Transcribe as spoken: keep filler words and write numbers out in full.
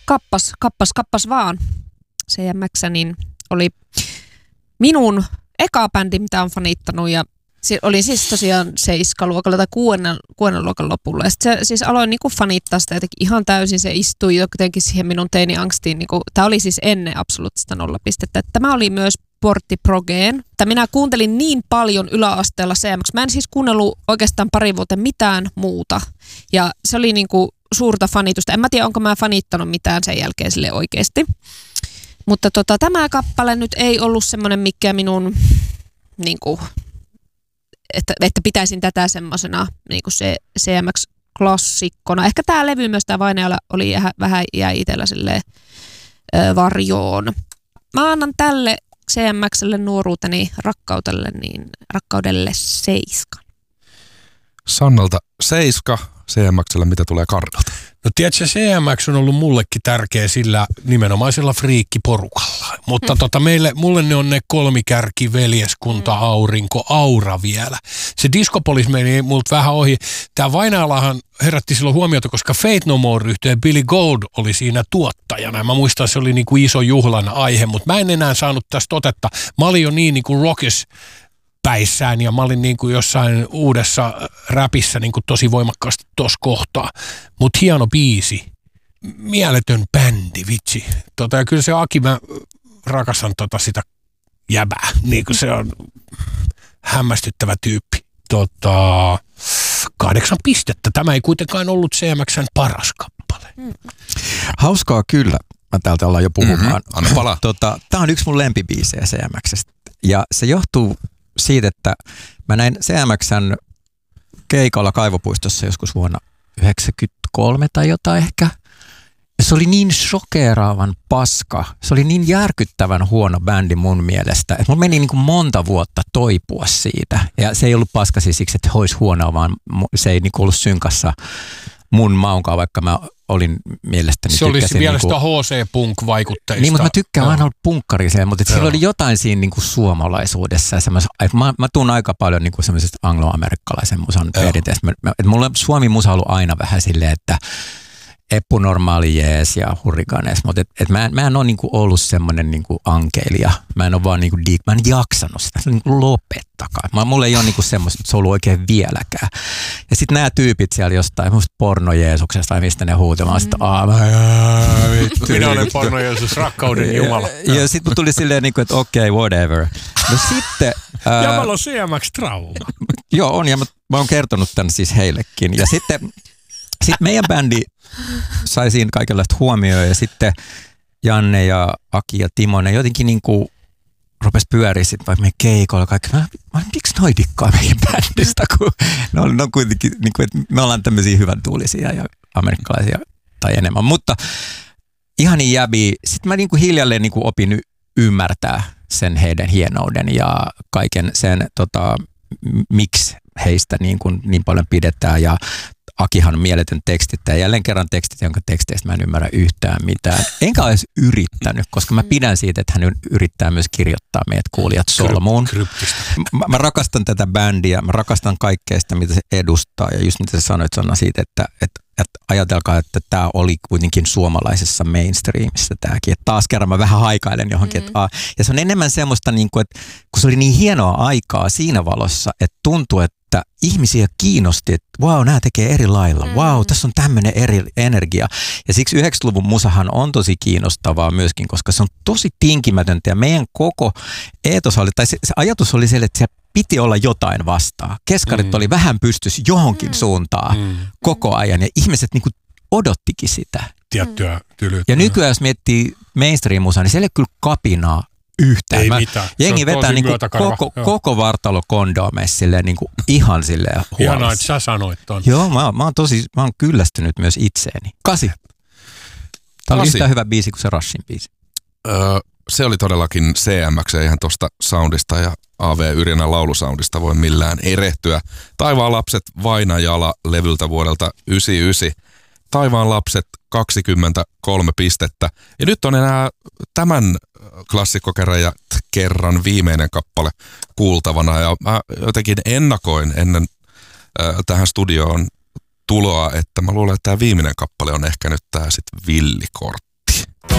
kappas, kappas, kappas vaan. C M X niin oli minun eka bändi, mitä on fanittanut ja oli siis tosiaan seiskaluokalla tai kuudennen, kuudennen luokan lopulla. Ja sit se, siis aloin niinku fanittaa sitä jotenkin ihan täysin. Se istui jotenkin siihen minun teini-angstiin. Niinku, tämä oli siis ennen absoluuttista nollapistettä. Tämä oli myös portti progeen. Minä kuuntelin niin paljon yläasteella C M X. Mä en siis kuunnellut oikeastaan pari vuotta mitään muuta. Ja se oli niinku suurta fanitusta. En mä tiedä, onko mä fanittanut mitään sen jälkeen sille oikeasti. Mutta tota, tämä kappale nyt ei ollut semmoinen, mikä minun... Niinku, Että, että pitäisin tätä semmoisena niin kuin se C M X-klassikkona. Ehkä tämä levy myös, tämä Vainajalla oli vähän jäi itsellä silleen ö, varjoon. Mä annan tälle C M X:lle nuoruuteni rakkaudelle, niin rakkaudelle seiskan. Sannalta seiska, C M X:lle mitä tulee Karnolta? No tiedätkö, C M X on ollut mullekin tärkeä sillä nimenomaisella friikkiporukalla. Mutta mm. tota, meille, mulle ne on ne kolmikärki, veljeskunta, mm. aurinko, aura vielä. Se Discopolis meni multa vähän ohi. Tää Vainajalahan herätti silloin huomiota, koska Fate No More -yhtyeen Billy Gold oli siinä tuottajana. Mä muistan, se oli niinku iso juhlan aihe, mutta mä en enää saanut tästä otetta. Mä olin jo niin niinku rockis päissään ja mä olin niin kuin jossain uudessa räpissä niin kuin tosi voimakkaasti tuossa kohtaa. Mutta hieno biisi, mieletön bändi, vitsi. Tota, ja kyllä se Aki, mä rakastan tota sitä jäbää, niin kuin se on hämmästyttävä tyyppi. Tota, kahdeksan pistettä. Tämä ei kuitenkaan ollut C M X:n paras kappale. Mm. Hauskaa kyllä. Mä täältä ollaan jo puhumaan. Mm-hmm. Anna palaa. Tota, tää on yksi mun lempibiisejä C M X:stä. Ja se johtuu siitä, että mä näin C M X:n keikalla Kaivopuistossa joskus vuonna yhdeksänkymmentäkolme tai jotain ehkä. Ja se oli niin shokeeraavan paska. Se oli niin järkyttävän huono bändi mun mielestä. Että mun meni niin kuin monta vuotta toipua siitä. Ja se ei ollut paska siis siksi, että he olisi huonoa, vaan se ei niin kuin ollut synkassa mun maunkaan, vaikka mä olin mielestäni... Se olisi vielä niin kuin, sitä H C-punk-vaikutteista. Niin, mutta mä tykkään aina olla punkkariseen, mutta sillä oli jotain siinä niin kuin suomalaisuudessa. Että mä, mä tuun aika paljon niin kuin semmoisesta angloamerikkalaisen musan perinteestä. Mulla Suomi-musa on ollut aina vähän silleen, että Eppu Normaali jees ja Hurrikanes, mutta et, et mä, mä en ole niinku ollut semmoinen niinku ankeilija. Mä en ole vaan niinku diik, mä en jaksanut sitä, se niinku lopettakaa. Mä, mulla ei ole niinku semmoista solua oikein vieläkään. Ja sit nämä tyypit siellä jostain musta porno-Jeesuksesta tai mistä ne huutamaan, mm. sit aah, mä, aah, vittu. Minä olen porno-Jeesus, rakkauden Jumala. Ja, ja sit mut tuli silleen niinku, että okei, okay, whatever. No sitten... Ja mä olen C M X-trauma. Joo, on, ja mä, mä oon kertonut tän siis heillekin. Ja sitten sit meidän bändi sai siinä kaikenlaista huomioon ja sitten Janne ja Aki ja Timo, ne jotenkin niinku rupesi pyöriä sitten vaikka meidän keikoilla kaikki. Mä, mä, miksi noi dikkaa meidän bändistä, kun ne on, ne on kuitenkin, niinku, että me ollaan tämmöisiä hyvän tuulisia ja amerikkalaisia tai enemmän. Mutta ihan niin jäbi. Sitten mä niinku hiljalleen niinku opin y- ymmärtää sen heidän hienouden ja kaiken sen, tota, miksi heistä niin, kuin niin paljon pidetään ja Akihan on mieletön tekstittäjä. Jälleen kerran tekstit, jonka teksteistä mä en ymmärrä yhtään mitään. Enkä olisi yrittänyt, koska mä pidän siitä, että hän yrittää myös kirjoittaa meidät kuulijat solmuun. Mä, mä rakastan tätä bändiä, mä rakastan kaikkea sitä, mitä se edustaa. Ja just mitä sä sanoit, Sanna, siitä, että, että, että ajatelkaa, että tämä oli kuitenkin suomalaisessa mainstreamissa tämäkin. Että taas kerran mä vähän haikailen johonkin. Mm. Että, ja se on enemmän semmoista, niin kuin, että kun se oli niin hienoa aikaa siinä valossa, että tuntuu, että ihmisiä kiinnosti, että vau, nämä tekee eri lailla. Mm. Vau, tässä on tämmöinen eri energia. Ja siksi yhdeksänkymmentäluvun musahan on tosi kiinnostavaa myöskin, koska se on tosi tinkimätöntä. Ja meidän koko eetos oli, tai se, se ajatus oli siellä, että se piti olla jotain vastaan. Keskarit mm. oli vähän pystys johonkin mm. suuntaan mm. koko ajan. Ja ihmiset niinku odottikin sitä. Tiettyä tylyyttä. Ja nykyään, jos miettii mainstream-musaa, niin siellä ei kyllä kapinaa yhtään. Ei Mä, mitään. Jengi vetää niinku koko, koko vartalo kondomeissa silleen niinku ihan silleen huolissa. Hienoa, että sä sanoit ton. Joo, mä, mä, oon tosi, mä oon kyllästynyt myös itseeni. Kasi. Tämä oli yhtä hyvä biisi kuin se Rushin biisi. Öö, se oli todellakin C M X, eihän tosta soundista ja A V Yrjänän laulusoundista voi millään erehtyä. Taivaan lapset Vainajala levyltä vuodelta yhdeksänkymmentäyhdeksän. Taivaan lapset kaksikymmentäkolme pistettä. Ja nyt on enää tämän klassikkokerran kerran viimeinen kappale kuultavana. Ja mä jotenkin ennakoin ennen äh, tähän studioon tuloa, että mä luulen, että tämä viimeinen kappale on ehkä nyt tää sit villikortti.